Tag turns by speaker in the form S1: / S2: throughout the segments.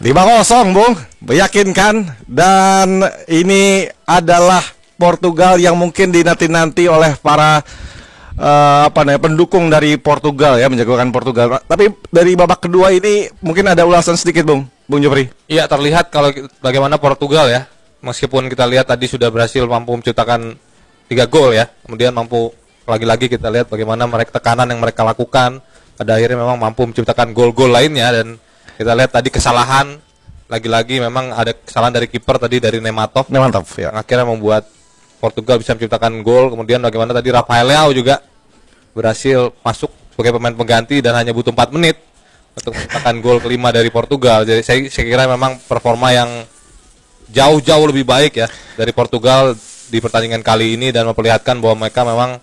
S1: 5-0, Bung, meyakinkan. Dan ini adalah Portugal yang mungkin dinanti-nanti oleh para pendukung dari Portugal ya, menjagokan Portugal. Tapi dari babak kedua ini mungkin ada ulasan sedikit, Bung Jopri.
S2: Iya, terlihat kalau bagaimana Portugal ya, meskipun kita lihat tadi sudah berhasil mampu menciptakan 3 gol ya, kemudian mampu lagi-lagi kita lihat bagaimana mereka tekanan yang mereka lakukan, pada akhirnya memang mampu menciptakan gol-gol lainnya. Dan kita lihat tadi kesalahan, lagi-lagi memang ada kesalahan dari kiper tadi, dari Nematov
S1: Ya.
S2: yang akhirnya membuat Portugal bisa menciptakan gol. Kemudian bagaimana tadi Rafael Leao juga berhasil masuk sebagai pemain pengganti dan hanya butuh 4 menit untuk menciptakan gol kelima dari Portugal. Jadi saya kira memang performa yang jauh-jauh lebih baik ya dari Portugal di pertandingan kali ini, dan memperlihatkan bahwa mereka memang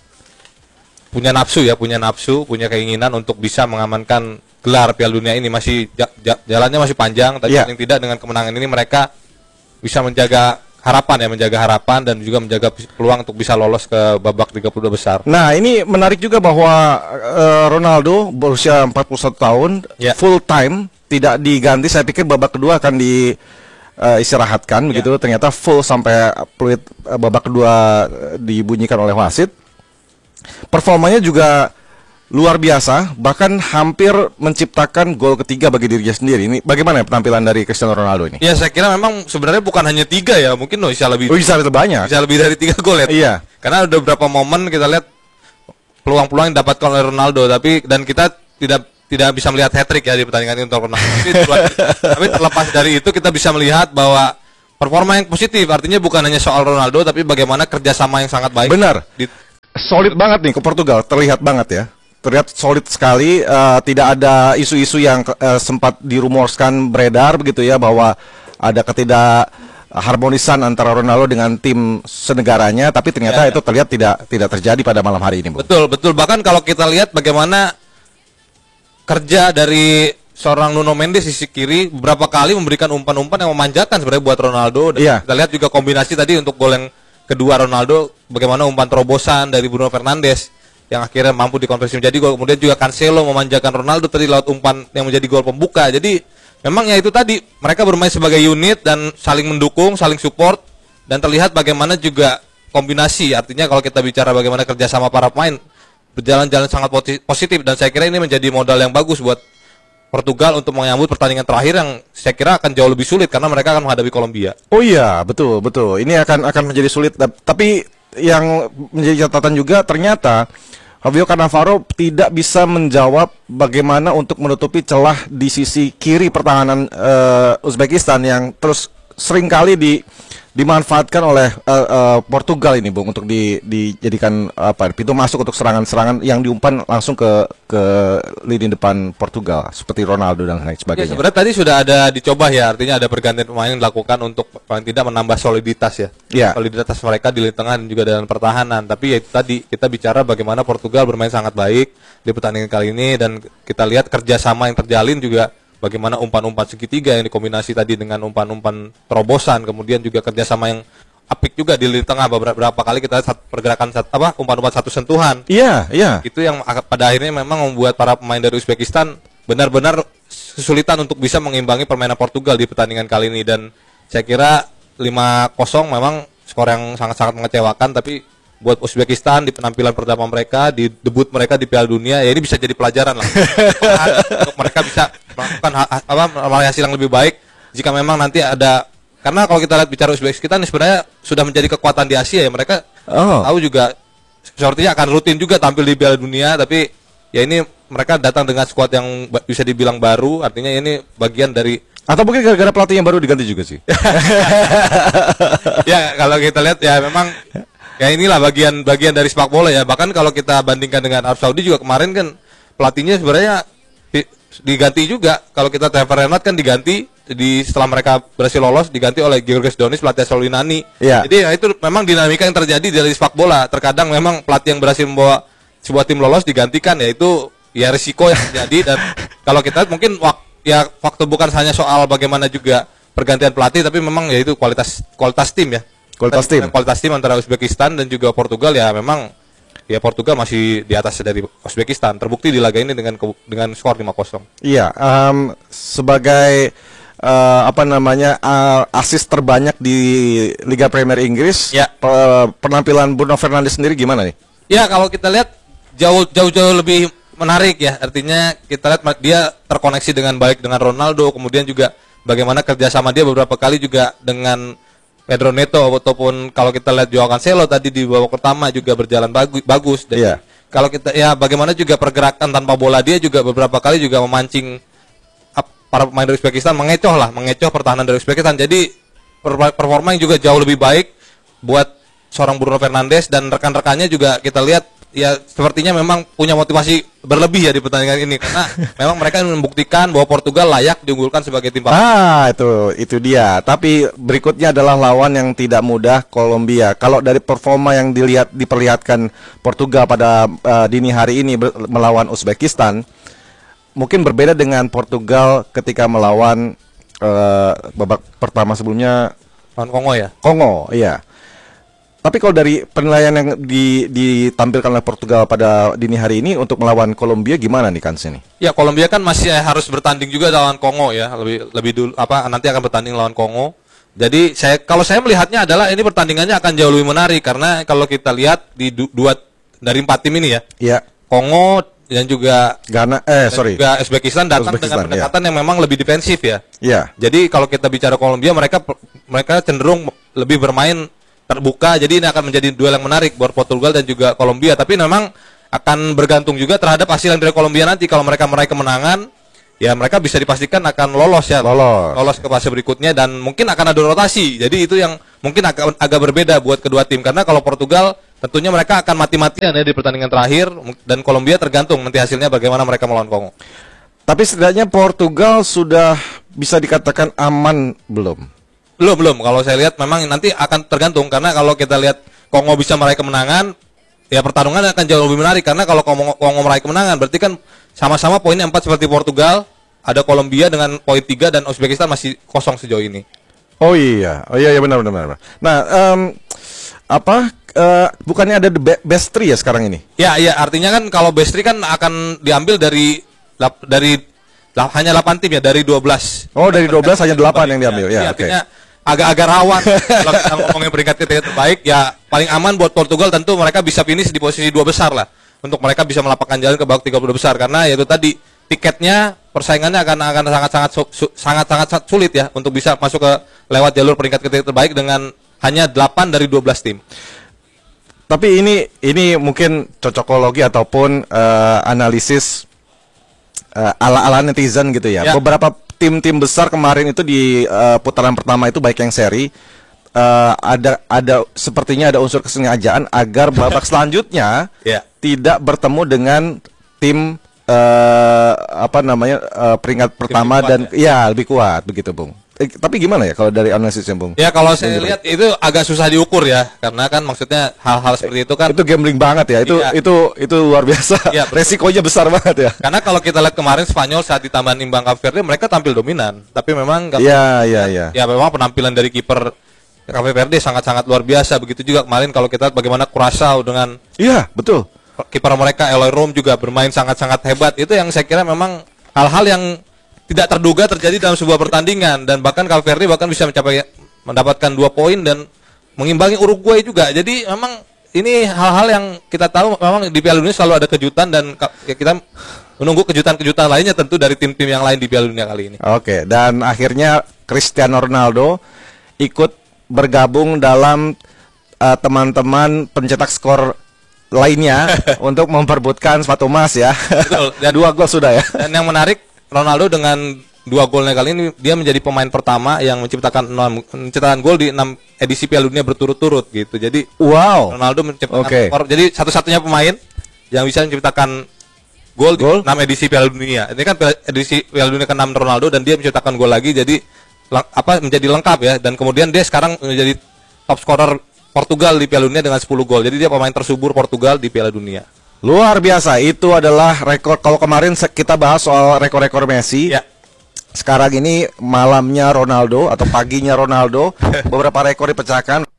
S2: punya nafsu, punya keinginan untuk bisa mengamankan gelar Piala Dunia ini. Masih jalannya masih panjang, tapi paling tidak dengan kemenangan ini mereka bisa menjaga harapan dan juga menjaga peluang untuk bisa lolos ke babak 32 besar.
S1: Nah, ini menarik juga bahwa Ronaldo berusia 41 tahun, full time, tidak diganti. Saya pikir babak kedua akan diistirahatkan begitu. Ternyata full sampai peluit babak kedua dibunyikan oleh wasit. Performanya juga luar biasa, bahkan hampir menciptakan gol ketiga bagi dirinya sendiri. Ini bagaimana penampilan dari Cristiano Ronaldo ini?
S2: Ya, saya kira memang sebenarnya bukan hanya 3 ya, mungkin bisa lebih.
S1: Bisa banyak.
S2: Bisa lebih dari 3 gol ya.
S1: Iya.
S2: Karena ada beberapa momen kita lihat peluang-peluang yang didapatkan oleh Ronaldo, dan kita tidak bisa melihat hat-trick ya di pertandingan ini untuk Ronaldo. Tapi terlepas dari itu kita bisa melihat bahwa performa yang positif, artinya bukan hanya soal Ronaldo, tapi bagaimana kerjasama yang sangat baik.
S1: Benar. Solid banget nih ke Portugal, terlihat banget ya. Terlihat solid sekali, tidak ada isu-isu yang sempat dirumorkan beredar begitu ya, bahwa ada ketidakharmonisan antara Ronaldo dengan tim senegaranya, tapi ternyata itu terlihat tidak terjadi pada malam hari ini, Bung.
S2: Betul. Bahkan kalau kita lihat bagaimana kerja dari seorang Nuno Mendes di sisi kiri, beberapa kali memberikan umpan-umpan yang memanjakan sebenarnya buat Ronaldo. Dan kita lihat juga kombinasi tadi untuk gol yang kedua Ronaldo, bagaimana umpan terobosan dari Bruno Fernandes yang akhirnya mampu dikonversi menjadi gol. Kemudian juga Cancelo memanjakan Ronaldo tadi lewat umpan yang menjadi gol pembuka. Jadi memang ya itu tadi, mereka bermain sebagai unit dan saling mendukung, saling support, dan terlihat bagaimana juga kombinasi. Artinya kalau kita bicara bagaimana kerjasama para pemain berjalan-jalan sangat positif, dan saya kira ini menjadi modal yang bagus buat Portugal untuk menyambut pertandingan terakhir yang saya kira akan jauh lebih sulit karena mereka akan menghadapi Kolombia.
S1: Oh iya, betul. Ini akan menjadi sulit. Tapi yang menjadi catatan juga, ternyata Fabio Cannavaro tidak bisa menjawab bagaimana untuk menutupi celah di sisi kiri pertahanan Uzbekistan yang terus seringkali dimanfaatkan oleh Portugal ini, Bung, untuk dijadikan pintu masuk untuk serangan-serangan yang diumpan langsung ke lini depan Portugal seperti Ronaldo dan lain sebagainya.
S2: Ya, sebenarnya tadi sudah ada dicoba ya, artinya ada pergantian pemain yang dilakukan untuk paling tidak menambah soliditas ya. Soliditas mereka di lini tengah dan juga dalam pertahanan. Tapi ya itu tadi kita bicara bagaimana Portugal bermain sangat baik di pertandingan kali ini, dan kita lihat kerjasama yang terjalin juga. Bagaimana umpan-umpan segitiga yang dikombinasi tadi dengan umpan-umpan terobosan, kemudian juga kerjasama yang apik juga di lini tengah. Beberapa kali kita pergerakan umpan-umpan satu sentuhan.
S1: Iya.
S2: Itu yang pada akhirnya memang membuat para pemain dari Uzbekistan benar-benar kesulitan untuk bisa mengimbangi permainan Portugal di pertandingan kali ini. Dan saya kira 5-0 memang skor yang sangat-sangat mengecewakan, tapi buat Uzbekistan di penampilan pertama mereka, di debut mereka di Piala Dunia, ya ini bisa jadi pelajaran lah untuk mereka bisa melakukan meraih hasil yang lebih baik jika memang nanti ada, karena kalau kita lihat bicara Uzbekistan ini sebenarnya sudah menjadi kekuatan di Asia ya, mereka tahu juga sepertinya akan rutin juga tampil di Piala Dunia, tapi ya ini mereka datang dengan skuad yang bisa dibilang baru, artinya ini bagian dari,
S1: atau mungkin gara-gara pelatih yang baru diganti juga sih.
S2: Ya kalau kita lihat ya memang ya inilah bagian dari sepak bola ya. Bahkan kalau kita bandingkan dengan Arab Saudi juga kemarin kan pelatihnya sebenarnya diganti juga. Kalau kita Trevor Renard kan diganti setelah mereka berhasil lolos, diganti oleh Georges Donis, pelatih Solinani. Jadi ya itu memang dinamika yang terjadi dari sepak bola. Terkadang memang pelatih yang berhasil membawa sebuah tim lolos digantikan, ya itu ya risiko yang terjadi. Dan kalau kita mungkin waktu bukan hanya soal bagaimana juga pergantian pelatih, tapi memang ya itu kualitas tim ya. Kualitas tim antara Uzbekistan dan juga Portugal ya memang ya Portugal masih di atas dari Uzbekistan. Terbukti di laga ini dengan skor 5-0.
S1: Iya, sebagai assist terbanyak di Liga Premier Inggris.
S2: Ya.
S1: Penampilan Bruno Fernandes sendiri gimana nih?
S2: Ya, kalau kita lihat jauh lebih menarik ya. Artinya kita lihat dia terkoneksi dengan baik dengan Ronaldo, kemudian juga bagaimana kerjasama dia beberapa kali juga dengan Pedro Neto, ataupun kalau kita lihat Joao Cancelo tadi di babak pertama juga berjalan bagus. Dan kalau kita bagaimana juga pergerakan tanpa bola dia juga beberapa kali juga memancing para pemain dari Uzbekistan, mengecoh pertahanan dari Uzbekistan. Jadi performa yang juga jauh lebih baik buat seorang Bruno Fernandes, dan rekan-rekannya juga kita lihat ya sepertinya memang punya motivasi berlebih ya di pertandingan ini, karena memang mereka membuktikan bahwa Portugal layak diunggulkan sebagai tim papan.
S1: Itu dia. Tapi berikutnya adalah lawan yang tidak mudah, Kolombia. Kalau dari performa yang diperlihatkan Portugal pada dini hari ini melawan Uzbekistan, mungkin berbeda dengan Portugal ketika melawan babak pertama sebelumnya
S2: lawan Kongo ya.
S1: Kongo, iya. Tapi kalau dari penilaian yang ditampilkan oleh Portugal pada dini hari ini untuk melawan Kolombia, gimana nih Kans ini?
S2: Ya, Kolombia kan masih harus bertanding juga lawan Kongo ya, lebih dulu nanti akan bertanding lawan Kongo. Jadi kalau saya melihatnya adalah ini pertandingannya akan jauh lebih menarik, karena kalau kita lihat di dua dari 4 tim ini ya. Iya. Kongo dan juga juga Uzbekistan datang dengan pendekatan yang memang lebih defensif ya. Iya. Jadi kalau kita bicara Kolombia, mereka cenderung lebih bermain terbuka, jadi ini akan menjadi duel yang menarik buat Portugal dan juga Kolombia. Tapi memang akan bergantung juga terhadap hasil yang dari Kolombia nanti. Kalau mereka meraih kemenangan, ya mereka bisa dipastikan akan lolos ke fase berikutnya, dan mungkin akan ada rotasi. Jadi itu yang mungkin agak berbeda buat kedua tim, karena kalau Portugal tentunya mereka akan mati-matian ya di pertandingan terakhir, dan Kolombia tergantung nanti hasilnya bagaimana mereka melawan Kongo.
S1: Tapi setidaknya Portugal sudah bisa dikatakan aman belum?
S2: Belum. Kalau saya lihat memang nanti akan tergantung, karena kalau kita lihat Kongo bisa meraih kemenangan, ya pertarungan akan jauh lebih menarik, karena kalau Kongo meraih kemenangan berarti kan sama-sama poinnya 4 seperti Portugal, ada Kolombia dengan poin 3, dan Uzbekistan masih kosong sejauh ini.
S1: Oh iya benar. Nah, bukannya ada best 3 ya sekarang ini?
S2: Ya, artinya kan kalau best 3 kan akan diambil dari hanya 8 tim ya, dari 12.
S1: Oh, dari 12 hanya 8 yang diambil ya.
S2: Artinya agak-agak rawan kalau kita ngomongin peringkat ketiga terbaik, ya paling aman buat Portugal tentu mereka bisa finish di posisi 2 besar lah, untuk mereka bisa melapangkan jalan ke babak 32 besar, karena ya itu tadi tiketnya persaingannya akan sangat sulit ya untuk bisa masuk ke lewat jalur peringkat ketiga terbaik dengan hanya 8 dari 12 tim.
S1: Tapi ini mungkin cocokologi ataupun analisis ala-ala netizen gitu ya. Beberapa tim-tim besar kemarin itu di putaran pertama itu, baik yang seri, ada sepertinya ada unsur kesengajaan agar babak selanjutnya tidak bertemu dengan tim peringkat pertama dan lebih kuat begitu, Bung. Tapi gimana ya kalau dari analisisnya, Bung?
S2: Ya, kalau saya lihat itu agak susah diukur ya, karena kan maksudnya hal-hal seperti itu kan
S1: itu gambling banget ya. Itu luar biasa. Ya, resikonya besar banget ya.
S2: Karena kalau kita lihat kemarin Spanyol saat ditambahin imbang Cape Verde, mereka tampil dominan, tapi memang memang penampilan dari kiper Cape Verde sangat-sangat luar biasa. Begitu juga kemarin kalau kita lihat bagaimana Curaçao dengan
S1: betul.
S2: Kiper mereka Eloy Room juga bermain sangat-sangat hebat. Itu yang saya kira memang hal-hal yang tidak terduga terjadi dalam sebuah pertandingan, dan bahkan Cape Verde bisa mendapatkan 2 poin dan mengimbangi Uruguay juga. Jadi memang ini hal-hal yang kita tahu memang di Piala Dunia selalu ada kejutan, dan kita menunggu kejutan-kejutan lainnya tentu dari tim-tim yang lain di Piala Dunia kali ini.
S1: Oke, dan akhirnya Cristiano Ronaldo ikut bergabung dalam teman-teman pencetak skor lainnya untuk memperebutkan sepatu emas ya.
S2: Betul. Dan
S1: 2 gol sudah ya.
S2: Dan yang menarik, Ronaldo dengan 2 golnya kali ini dia menjadi pemain pertama yang menciptakan gol di 6 edisi Piala Dunia berturut-turut gitu. Jadi Ronaldo menciptakan skor. Jadi satu-satunya pemain yang bisa menciptakan gol di 6 edisi Piala Dunia. Ini kan edisi Piala Dunia ke-6 Ronaldo, dan dia menciptakan gol lagi, jadi menjadi lengkap ya. Dan kemudian dia sekarang menjadi top scorer Portugal di Piala Dunia dengan 10 gol. Jadi dia pemain tersubur Portugal di Piala Dunia.
S1: Luar biasa, itu adalah rekor. Kalau kemarin kita bahas soal rekor-rekor Messi, sekarang ini malamnya Ronaldo atau paginya Ronaldo, beberapa rekor dipecahkan.